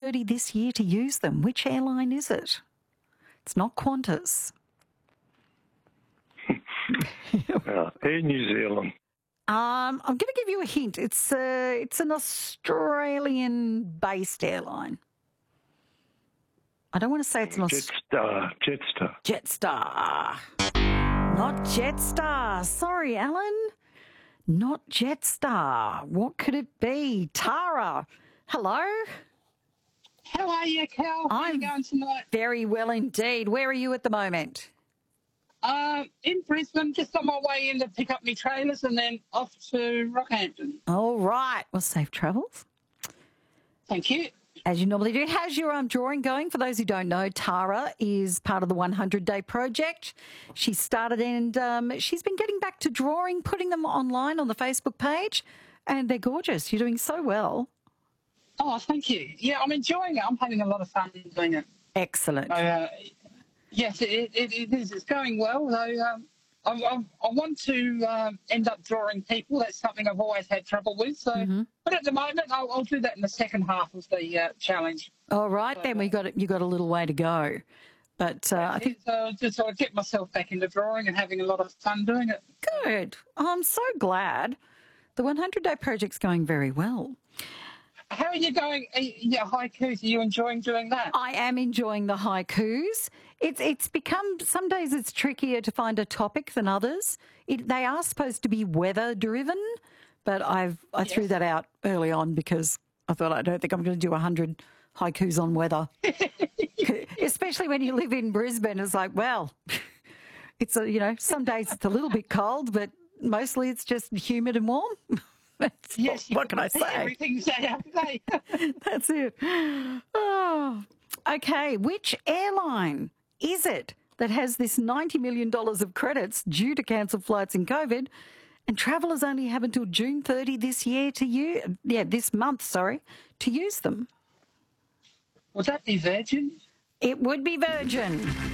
30 this year to use them. Which airline is it? It's not Qantas. Air New Zealand. I'm going to give you a hint. It's an Australian-based airline. I don't want to say it's an Jetstar. Jetstar. Not Jetstar. Sorry, Alan. Not Jetstar. What could it be? Tara. Hello. How are you, Cal? How are you going tonight? Very well indeed. Where are you at the moment? In Brisbane, just on my way in to pick up my trailers and then off to Rockhampton. All right. Well, safe travels. Thank you. As you normally do. How's your drawing going? For those who don't know, Tara is part of the 100-day project. She started and she's been getting back to drawing, putting them online on the Facebook page, and they're gorgeous. You're doing so well. Oh, thank you. Yeah, I'm enjoying it. I'm having a lot of fun doing it. Excellent. Yes, it is. It's going well. Though, I want to end up drawing people. That's something I've always had trouble with. So, But at the moment, I'll do that in the second half of the challenge. All right, so, then you got a little way to go. But I think just I'll get myself back into drawing and having a lot of fun doing it. Good. I'm so glad. The 100-day project's going very well. How are you going? Your haikus, are you enjoying doing that? I am enjoying the haikus. It's become, some days it's trickier to find a topic than others. They are supposed to be weather driven, but I threw that out early on because I thought I don't think I'm going to do 100 haikus on weather. Especially when you live in Brisbane, it's like, well, it's some days it's a little bit cold, but mostly it's just humid and warm. Yes. What can I say? Everything's out today. That's it. Oh, okay. Which airline is it that has this $90 million of credits due to cancel flights in COVID, and travellers only have until June 30 this year this month, to use them? Would that be Virgin? It would be Virgin.